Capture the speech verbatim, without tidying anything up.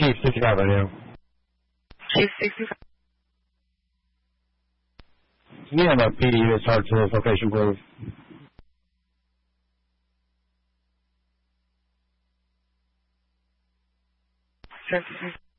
Chief, sixty-five right now. Chief sixty-five. Can you have a P D unit start to this location, please? Census